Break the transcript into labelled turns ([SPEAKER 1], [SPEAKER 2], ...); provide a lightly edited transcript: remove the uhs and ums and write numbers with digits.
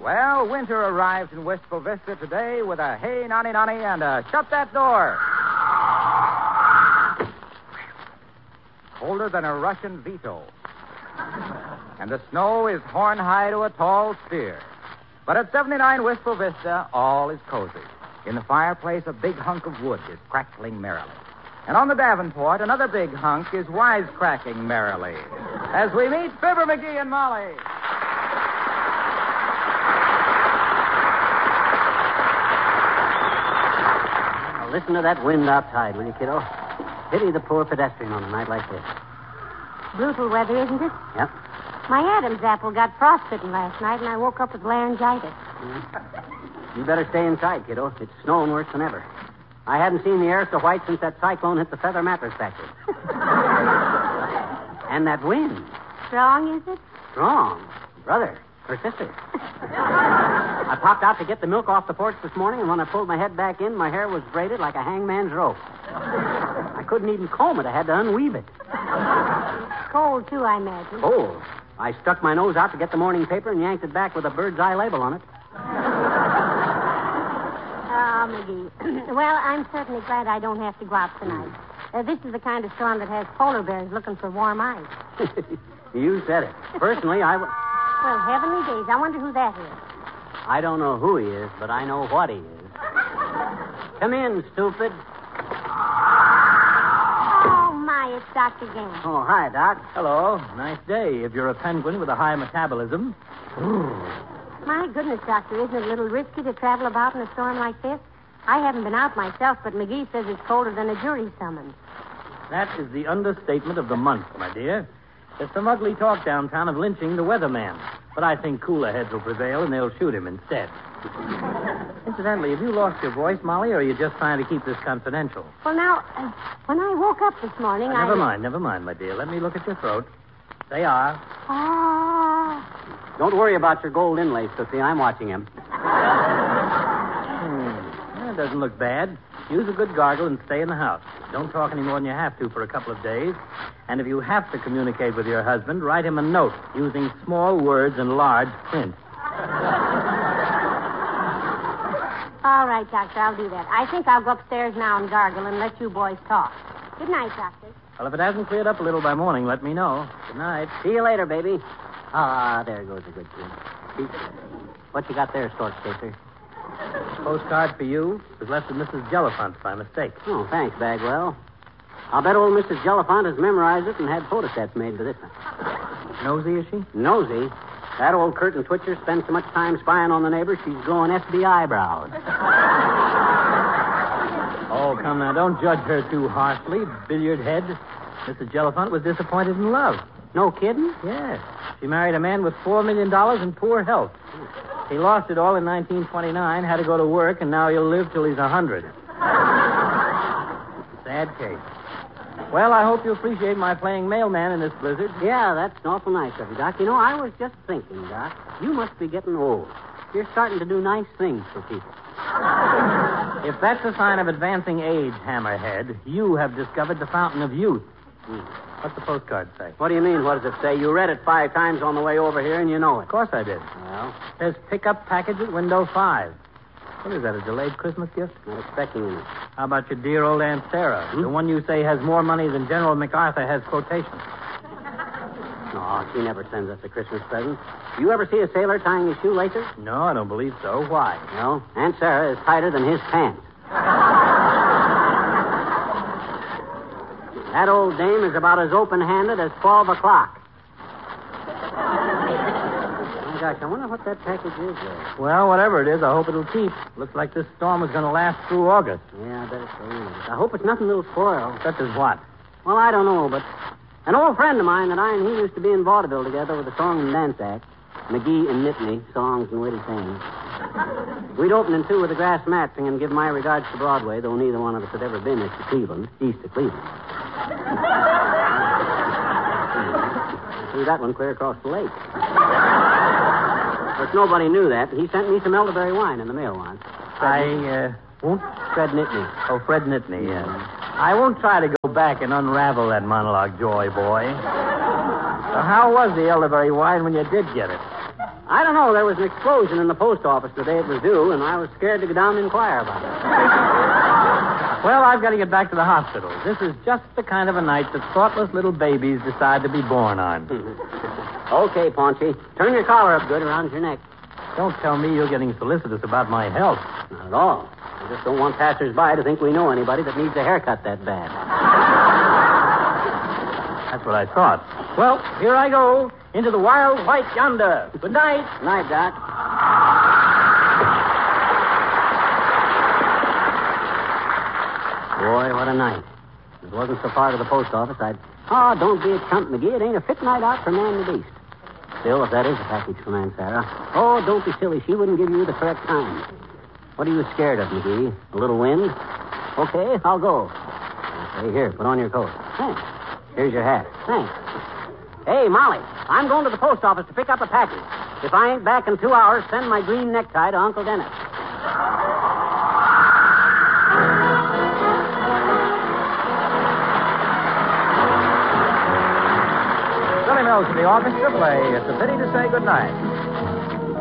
[SPEAKER 1] Well, winter arrives in Wistful Vista today with a hey, nonny, nonny, and a shut that door. Colder than a Russian veto. And the snow is horn high to a tall spear. But at 79 Wistful Vista, all is cozy. In the fireplace, a big hunk of wood is crackling merrily. And on the Davenport, another big hunk is wisecracking merrily. As we meet Fibber McGee and Molly.
[SPEAKER 2] Now listen to that wind outside, will you, kiddo? Pity the poor pedestrian on a night like this.
[SPEAKER 3] Brutal weather, isn't it?
[SPEAKER 2] Yep.
[SPEAKER 3] My Adam's apple got frostbitten last night, and I woke up with laryngitis.
[SPEAKER 2] You better stay inside, kiddo. It's snowing worse than ever. I hadn't seen the air so white since that cyclone hit the feather mattress factory. And that wind.
[SPEAKER 3] Strong, is it?
[SPEAKER 2] Strong. Brother. Or sister. I popped out to get the milk off the porch this morning, and when I pulled my head back in, my hair was braided like a hangman's rope. I couldn't even comb it. I had to unweave it.
[SPEAKER 3] Cold, too, I imagine.
[SPEAKER 2] Cold. I stuck my nose out to get the morning paper and yanked it back with a bird's eye label on it.
[SPEAKER 3] Oh, McGee. Well, I'm certainly glad I don't have to go out tonight. This is the kind of storm that has polar bears looking for warm ice.
[SPEAKER 2] You said it. Personally,
[SPEAKER 3] Well, heavenly days. I wonder who that is.
[SPEAKER 2] I don't know who he is, but I know what he is. Come in, stupid.
[SPEAKER 3] Oh, my, it's Dr. Gant.
[SPEAKER 2] Oh, hi, Doc.
[SPEAKER 4] Hello. Nice day if you're a penguin with a high metabolism.
[SPEAKER 3] My goodness, Doctor, isn't it a little risky to travel about in a storm like this? I haven't been out myself, but McGee says it's colder than a jury summons.
[SPEAKER 4] That is the understatement of the month, my dear. There's some ugly talk downtown of lynching the weatherman. But I think cooler heads will prevail, and they'll shoot him instead. Incidentally, have you lost your voice, Molly, or are you just trying to keep this confidential?
[SPEAKER 3] Well, now, when I woke up this morning,
[SPEAKER 4] Never mind, my dear. Let me look at your throat. They are.
[SPEAKER 3] Oh.
[SPEAKER 2] Don't worry about your gold inlay, Sophie. I'm watching him.
[SPEAKER 4] That doesn't look bad. Use a good gargle and stay in the house. Don't talk any more than you have to for a couple of days. And if you have to communicate with your husband, write him a note using small words and large print.
[SPEAKER 3] All right, Doctor, I'll do that. I think I'll go upstairs now and gargle and let you boys talk. Good night, Doctor.
[SPEAKER 4] Well, if it hasn't cleared up a little by morning, let me know. Good night.
[SPEAKER 2] See you later, baby. Ah, there goes a good kid. What you got there, Stork Chaser?
[SPEAKER 4] Postcard for you. It was left to Mrs. Jelliphant by mistake.
[SPEAKER 2] Oh, thanks, Bagwell. I'll bet old Mrs. Jelliphant has memorized it and had photostats made for this one.
[SPEAKER 4] Nosy, is she?
[SPEAKER 2] Nosy? That old curtain twitcher spends so much time spying on the neighbors, she's growing FBI brows.
[SPEAKER 4] Oh, come now. Don't judge her too harshly, billiard head. Mrs. Jelliphant was disappointed in love.
[SPEAKER 2] No kidding?
[SPEAKER 4] Yes. She married a man with $4 million and poor health. He lost it all in 1929, had to go to work, and now he'll live till he's 100. Sad case. Well, I hope you appreciate my playing mailman in this blizzard.
[SPEAKER 2] Yeah, that's awful nice of you, Doc. You know, I was just thinking, Doc, you must be getting old. You're starting to do nice things for people.
[SPEAKER 4] If that's a sign of advancing age, Hammerhead, you have discovered the fountain of youth. What's the postcard say?
[SPEAKER 2] What do you mean, what does it say? You read it 5 times on the way over here, and you know it.
[SPEAKER 4] Of course I did.
[SPEAKER 2] Well?
[SPEAKER 4] It says pick up package at window 5. What is that, a delayed Christmas gift?
[SPEAKER 2] Not expecting it.
[SPEAKER 4] How about your dear old Aunt Sarah? The one you say has more money than General MacArthur has quotations.
[SPEAKER 2] No, she never sends us a Christmas present. You ever see a sailor tying his shoelaces?
[SPEAKER 4] No, I don't believe so. Why?
[SPEAKER 2] No. Aunt Sarah is tighter than his pants. That old dame is about as open-handed as 12 o'clock. Oh, gosh, I wonder what that package is there.
[SPEAKER 4] Well, whatever it is, I hope it'll keep. Looks like this storm is going to last through August.
[SPEAKER 2] Yeah, I better stay in it. I hope it's nothing that'll spoil.
[SPEAKER 4] Such as what?
[SPEAKER 2] Well, I don't know, but an old friend of mine that I and he used to be in vaudeville together with a song and dance act, McGee and Nittany, songs and witty sayings. We'd open in 2 with the Grass Matching and give my regards to Broadway, though neither one of us had ever been east of Cleveland. Threw that one clear across the lake. Of course, nobody knew that. He sent me some elderberry wine in the mail once.
[SPEAKER 4] I won't...
[SPEAKER 2] Fred Nittany.
[SPEAKER 4] Oh, Fred Nittany, yes. I won't try to go back and unravel that monologue, Joy boy. So how was the elderberry wine when you did get it?
[SPEAKER 2] I don't know. There was an explosion in the post office the day it was due, and I was scared to go down and inquire about it.
[SPEAKER 4] Well, I've got to get back to the hospital. This is just the kind of a night that thoughtless little babies decide to be born on.
[SPEAKER 2] Okay, Paunchy. Turn your collar up good around your neck.
[SPEAKER 4] Don't tell me you're getting solicitous about my health.
[SPEAKER 2] Not at all. I just don't want passers-by to think we know anybody that needs a haircut that bad.
[SPEAKER 4] That's what I thought. Well, here I go. Into the wild white yonder. Good night.
[SPEAKER 2] Night, Doc. Boy, what a night. If it wasn't so far to the post office, I'd... Oh, don't be a chump, McGee. It ain't a fit night out for man the beast. Still, if that is a package from Aunt Sarah... Oh, don't be silly. She wouldn't give you the correct time. What are you scared of, McGee? A little wind? Okay, I'll go. Okay, here, put on your coat. Thanks. Here's your hat. Thanks. Hey, Molly, I'm going to the post office to pick up a package. If I ain't back in 2 hours, send my green necktie to Uncle Dennis.
[SPEAKER 1] Billy Mills and the orchestra play It's a Pity to Say Goodnight.